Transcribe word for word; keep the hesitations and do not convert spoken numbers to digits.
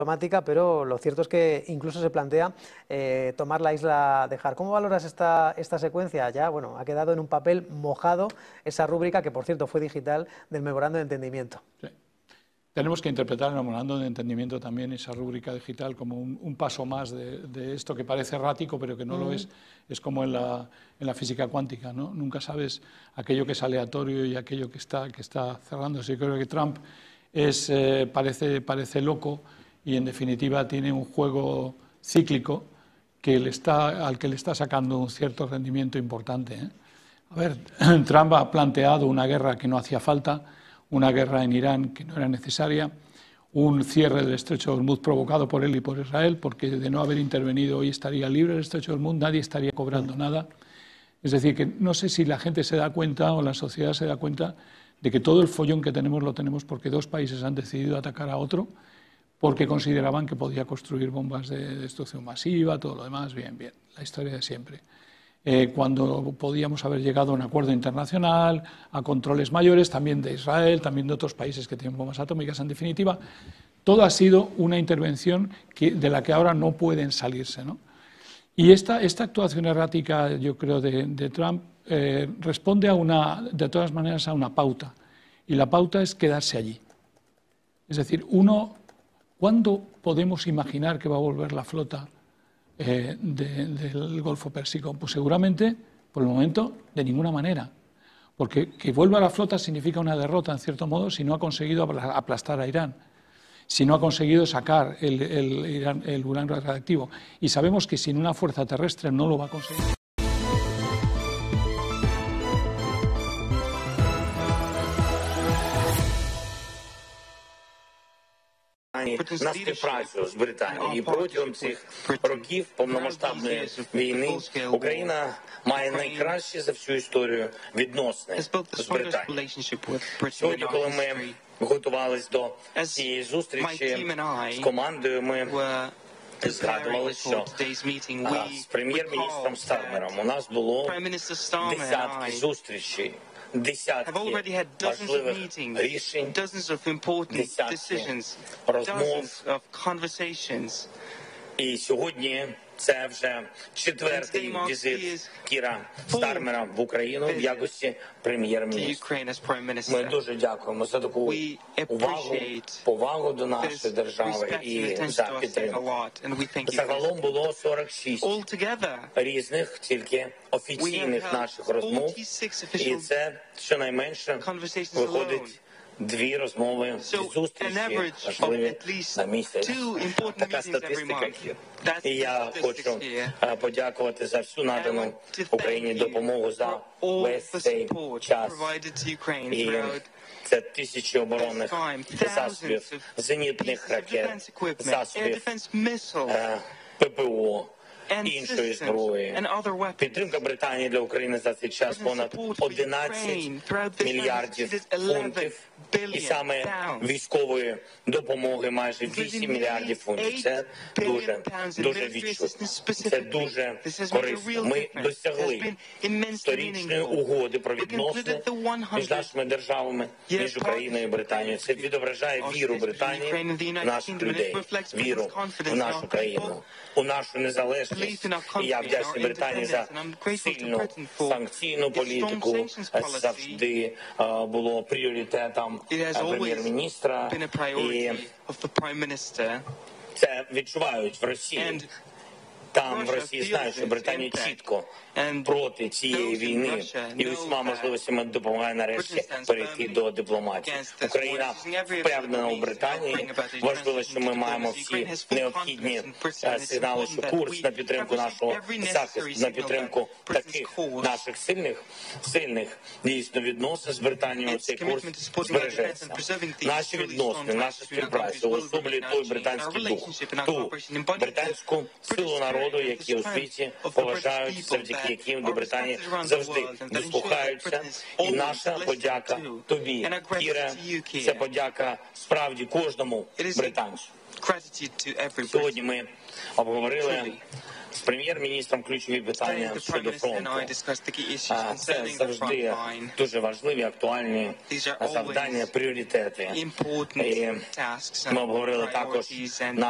diplomática, pero lo cierto es que incluso se plantea eh, tomar la isla de Har. ¿Cómo valoras esta, esta secuencia? Ya, bueno, ha quedado en un papel mojado esa rúbrica, que por cierto fue digital, del memorando de entendimiento. Sí. Tenemos que interpretar el memorando de entendimiento también, esa rúbrica digital, como un, un paso más de, de esto que parece errático, pero que no mm. lo es. Es como en la, en la física cuántica, ¿no? Nunca sabes aquello que es aleatorio y aquello que está, que está cerrándose. Yo creo que Trump es, eh, parece, parece loco, y en definitiva tiene un juego cíclico que le está, al que le está sacando un cierto rendimiento importante, ¿eh? A ver, Trump ha planteado una guerra que no hacía falta, una guerra en Irán que no era necesaria, un cierre del Estrecho de Hormuz provocado por él y por Israel, porque de no haber intervenido hoy estaría libre el Estrecho de Hormuz, nadie estaría cobrando nada. Es decir, que no sé si la gente se da cuenta o la sociedad se da cuenta de que todo el follón que tenemos lo tenemos porque dos países han decidido atacar a otro, porque consideraban que podía construir bombas de destrucción masiva, todo lo demás, bien, bien, la historia de siempre. Eh, cuando podíamos haber llegado a un acuerdo internacional, a controles mayores, también de Israel, también de otros países que tienen bombas atómicas, en definitiva, todo ha sido una intervención que, de la que ahora no pueden salirse, ¿no? Y esta, esta actuación errática, yo creo, de, de Trump, eh, responde a una, de todas maneras, a una pauta, y la pauta es quedarse allí. Es decir, uno... ¿Cuándo podemos imaginar que va a volver la flota eh, de, del Golfo Pérsico? Pues seguramente, por el momento, de ninguna manera. Porque que vuelva la flota significa una derrota, en cierto modo, si no ha conseguido aplastar a Irán, si no ha conseguido sacar el, el, el, el uranio radiactivo. Y sabemos que sin una fuerza terrestre no lo va a conseguir. На співпрацю з Британією. І протягом цих років повномасштабної війни Україна має найкращі за всю історію відносини з Британією. Сьогодні, коли ми готувалися до цієї зустрічі з командою, ми згадували, що з прем'єр-міністром Стармером у нас було десятки зустрічей, десятки важливих рішень, десятки розмов. І сьогодні це вже четвертий візит Кіра Стармера в Україну в якості прем'єр-міністра. Ми дуже дякуємо за таку увагу, повагу до нашої держави і за підтримку. Загалом було сорок шість різних, тільки офіційних наших розмов, і це щонайменше виходить дві розмови, зустрічі важливі на місяць. Така статистика є. І я хочу подякувати за всю надану Україні допомогу за весь цей час. І це тисячі оборонних засобів, зенітних ракет, засобів ППО, іншої зброї. Підтримка Британії для України за цей час понад одинадцять мільярдів фунтів. І саме військової допомоги майже вісім мільярдів фунтів. Це дуже, дуже відчутно. Це дуже корисно. Ми досягли сторічної угоди про відносини між нашими державами, між Україною і Британією. Це відображає віру Британії в наших людей, віру в нашу країну, у нашу незалежність. І я вдячний Британії за сильну санкційну політику. Завжди було пріоритетом прем'єр-міністра, і це відчувають в Росії. Там в Росії знають, що Британія чітко проти цієї війни і усіма можливостями допомагає нарешті перейти до дипломатії. Україна впевнена у Британії. Важливо, що ми маємо всі необхідні сигнали, що курс на підтримку нашого захисту, на підтримку таких наших сильних, сильних дійсно відносин з Британією, цей курс збережеться. Наші відносини, наша співпраця уособлює той британський дух, ту британську силу народу, які у світі поважають, завдяки яким до Британії завжди дослухаються. І наша подяка тобі, Кіре, це подяка справді кожному британцю. Сьогодні ми обговорили з прем'єр-міністром ключові питання щодо фронту. Це завжди дуже важливі, актуальні завдання, пріоритети. І ми обговорили також